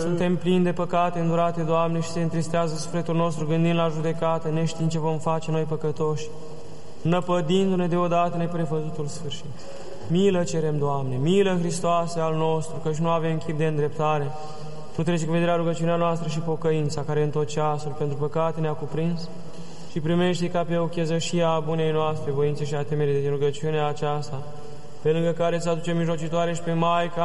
Suntem plini de păcate îndurate, Doamne, și se întristează sufletul nostru gândind la judecată, neștiind ce vom face noi păcătoși, năpădindu-ne deodată neprevăzutul sfârșit. Milă cerem, Doamne, milă, Hristoase al nostru, căci nu avem chip de îndreptare. Tu treci cu vederea rugăciunea noastră și pocăința, care în tot ceasul pentru păcate ne-a cuprins, și primește ca pe o chezășia a bunei noastre voințe și a temerii de rugăciunea aceasta, pe lângă care îți aduce mijlocitoare și pe Maica